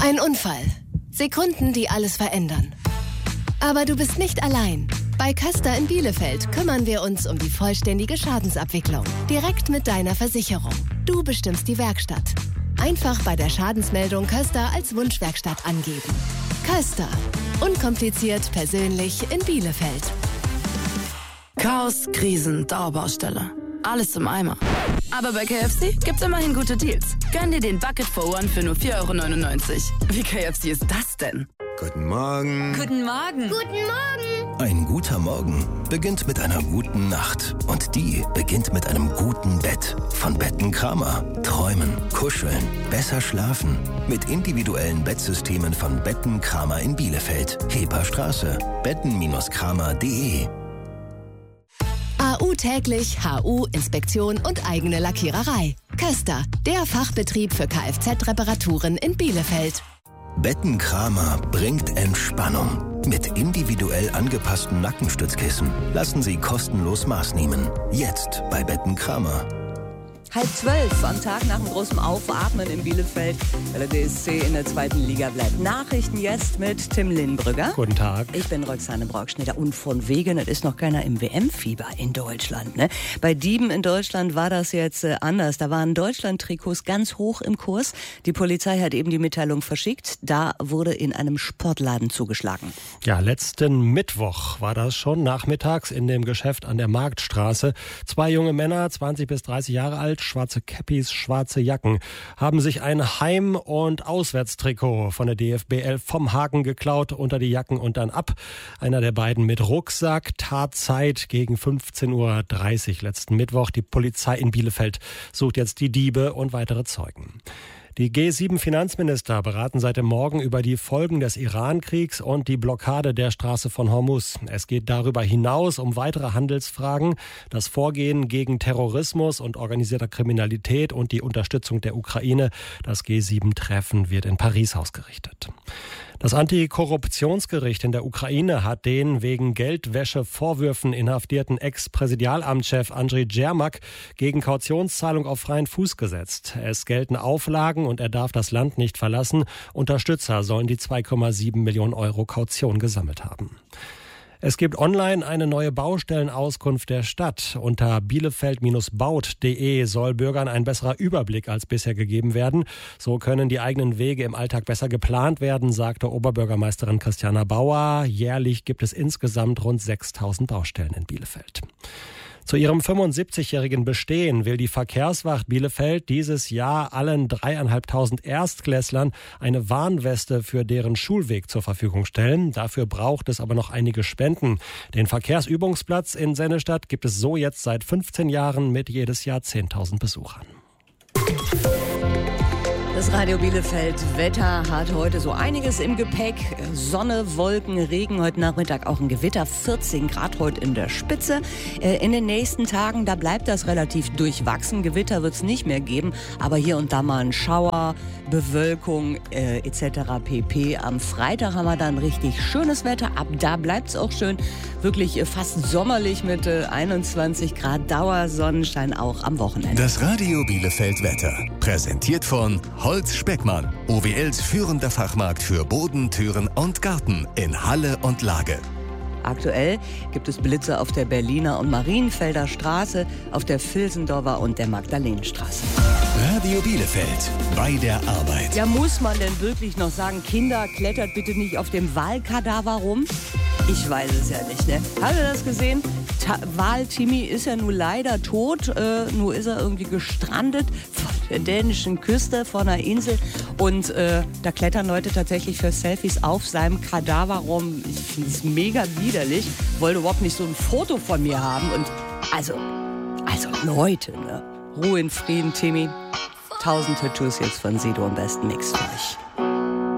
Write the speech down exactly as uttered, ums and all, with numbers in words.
Ein Unfall. Sekunden, die alles verändern. Aber du bist nicht allein. Bei Köster in Bielefeld kümmern wir uns um die vollständige Schadensabwicklung. Direkt mit deiner Versicherung. Du bestimmst die Werkstatt. Einfach bei der Schadensmeldung Köster als Wunschwerkstatt angeben. Köster. Unkompliziert, persönlich in Bielefeld. Chaos, Krisen, Dauerbaustelle. Alles im Eimer. Aber bei K F C gibt's immerhin gute Deals. Gönn dir den Bucket for One für nur vier Euro neunundneunzig. Wie K F C ist das denn? Guten Morgen. Guten Morgen. Guten Morgen. Ein guter Morgen beginnt mit einer guten Nacht. Und die beginnt mit einem guten Bett. Von Betten Kramer. Träumen, kuscheln, besser schlafen. Mit individuellen Bettsystemen von Betten Kramer in Bielefeld. Heperstraße. betten Kramer punkt de. A U täglich, H U, Inspektion und eigene Lackiererei. Köster, der Fachbetrieb für Kfz-Reparaturen in Bielefeld. Betten Kramer bringt Entspannung. Mit individuell angepassten Nackenstützkissen lassen Sie kostenlos maßnehmen. Jetzt bei Betten Kramer. Halb zwölf am Tag nach dem großen Aufatmen in Bielefeld, weil der D S C in der zweiten Liga bleibt. Nachrichten jetzt mit Tim Linnbrügger. Guten Tag. Ich bin Roxane Brockschnitter und von wegen, es ist noch keiner im W M-Fieber in Deutschland. Ne? Bei Dieben in Deutschland war das jetzt äh, anders. Da waren Deutschland-Trikots ganz hoch im Kurs. Die Polizei hat eben die Mitteilung verschickt. Da wurde in einem Sportladen zugeschlagen. Ja, letzten Mittwoch war das schon nachmittags in dem Geschäft an der Marktstraße. Zwei junge Männer, zwanzig bis dreißig Jahre alt, schwarze Käppis, schwarze Jacken, haben sich ein Heim- und Auswärtstrikot von der D F B elf vom Haken geklaut, unter die Jacken und dann ab. Einer der beiden mit Rucksack, Tatzeit gegen fünfzehn Uhr dreißig letzten Mittwoch. Die Polizei in Bielefeld sucht jetzt die Diebe und weitere Zeugen. Die G sieben Finanzminister beraten seit dem Morgen über die Folgen des Iran-Kriegs und die Blockade der Straße von Hormuz. Es geht darüber hinaus um weitere Handelsfragen, das Vorgehen gegen Terrorismus und organisierter Kriminalität und die Unterstützung der Ukraine. Das G sieben Treffen wird in Paris ausgerichtet. Das Antikorruptionsgericht in der Ukraine hat den wegen Geldwäsche-Vorwürfen inhaftierten Ex-Präsidialamtschef Andriy Djermak gegen Kautionszahlung auf freien Fuß gesetzt. Es gelten Auflagen und er darf das Land nicht verlassen. Unterstützer sollen die zwei Komma sieben Millionen Euro Kaution gesammelt haben. Es gibt online eine neue Baustellenauskunft der Stadt. Unter bielefeld baut punkt de soll Bürgern ein besserer Überblick als bisher gegeben werden. So können die eigenen Wege im Alltag besser geplant werden, sagte Oberbürgermeisterin Christiana Bauer. Jährlich gibt es insgesamt rund sechstausend Baustellen in Bielefeld. Zu ihrem fünfundsiebzigjährigen Bestehen will die Verkehrswacht Bielefeld dieses Jahr allen dreieinhalbtausend Erstklässlern eine Warnweste für deren Schulweg zur Verfügung stellen. Dafür braucht es aber noch einige Spenden. Den Verkehrsübungsplatz in Sennestadt gibt es so jetzt seit fünfzehn Jahren mit jedes Jahr zehntausend Besuchern. Das Radio Bielefeld Wetter hat heute so einiges im Gepäck. Sonne, Wolken, Regen, heute Nachmittag auch ein Gewitter, vierzehn Grad heute in der Spitze. In den nächsten Tagen, da bleibt das relativ durchwachsen. Gewitter wird es nicht mehr geben, aber hier und da mal ein Schauer, Bewölkung äh, et cetera pp. Am Freitag haben wir dann richtig schönes Wetter. Ab da bleibt es auch schön, wirklich äh, fast sommerlich mit äh, einundzwanzig Grad Dauersonnenschein auch am Wochenende. Das Radio Bielefeld Wetter, präsentiert von Holz Speckmann, O W Ls führender Fachmarkt für Boden, Türen und Garten in Halle und Lage. Aktuell gibt es Blitze auf der Berliner und Marienfelder Straße, auf der Vilsendorfer und der Magdalenenstraße. Radio Bielefeld, bei der Arbeit. Ja, muss man denn wirklich noch sagen, Kinder, klettert bitte nicht auf dem Wahlkadaver rum? Ich weiß es ja nicht, ne? Habt ihr das gesehen? Ta- Wahl-Timmy ist ja nun leider tot, äh, nur ist er irgendwie gestrandet von der dänischen Küste, von einer Insel. Und äh, da klettern Leute tatsächlich für Selfies auf seinem Kadaver rum. Ich finde es mega widerlich. Wollte überhaupt nicht so ein Foto von mir haben. Und also, also Leute, ne? Ruhe in Frieden, Timmy. Tausend Tattoos jetzt von Sido, am besten nix für euch.